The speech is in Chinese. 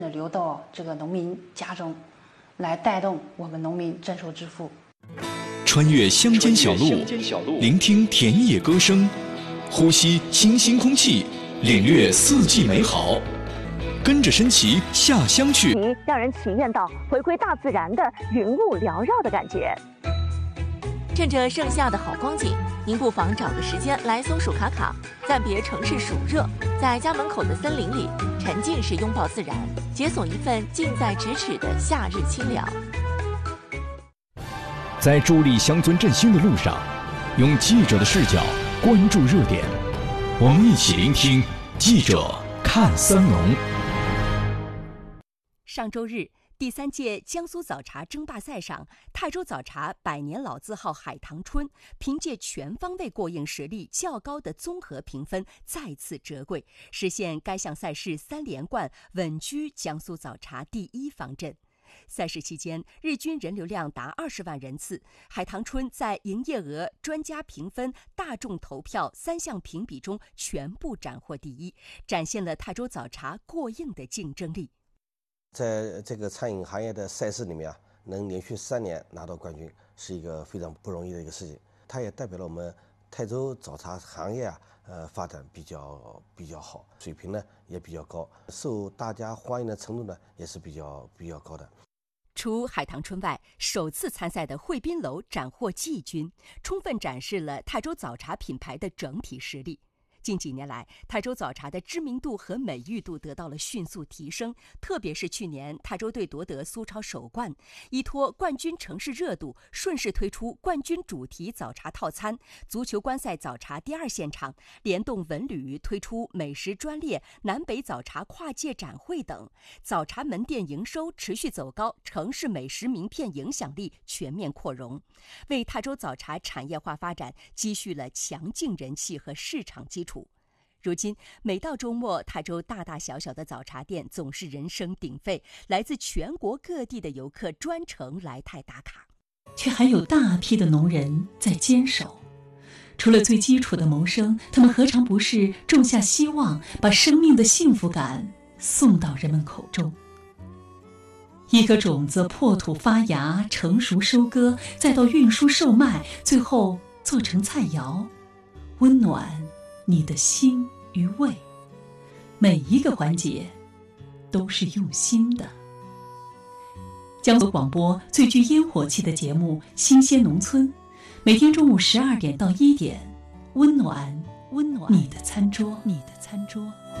流到这个农民家中，来带动我们农民增收致富。 穿越乡间小路，聆听田野歌声，呼吸清新空气，领略四季美好。跟着申奇下乡去， 让人体验到回归大自然的云雾缭绕的感觉。 趁着盛夏的好光景，您不妨找个时间来松鼠卡卡，暂别城市暑热，在家门口的森林里沉浸式拥抱自然，解锁一份近在咫尺的夏日清凉。 在助力乡村振兴的路上，用记者的视角关注热点，我们一起聆听记者看三农。 上周日，第3届江苏早茶争霸赛上，泰州早茶百年老字号海棠春凭借全方位过硬实力较高的综合评分再次折桂，实现该项赛事3连冠，稳居江苏早茶第1方阵。赛事期间，日均人流量达20万人次，海棠春在营业额、专家评分、大众投票3项评比中全部斩获第1，展现了泰州早茶过硬的竞争力。 在这个餐饮行业的赛事里面啊，能连续3年拿到冠军，是一个非常不容易的一个事情。它也代表了我们泰州早茶行业发展比较好，水平呢也比较高，受大家欢迎的程度呢也是比较高的。 除海棠春外，首次参赛的汇宾楼斩获季军，充分展示了泰州早茶品牌的整体实力。近几年来，泰州早茶的知名度和美誉度得到了迅速提升，特别是去年泰州队夺得苏超首冠，依托冠军城市热度，顺势推出冠军主题早茶套餐、足球观赛早茶第2现场，联动文旅推出美食专列、南北早茶跨界展会等，早茶门店营收持续走高，城市美食名片影响力全面扩容，为泰州早茶产业化发展积蓄了强劲人气和市场基础。如今，每到周末，泰州大大小小的早茶店总是人声鼎沸，来自全国各地的游客专程来泰打卡， 却还有大批的农人在坚守。除了最基础的谋生，他们何尝不是种下希望，把生命的幸福感送到人们口中？一颗种子破土发芽，成熟收割，再到运输售卖，最后做成菜肴，温暖你的心与胃，每一个环节都是用心的。江苏广播最具烟火气的节目《新鲜农村》，每天中午12点到1点，温暖你的餐桌。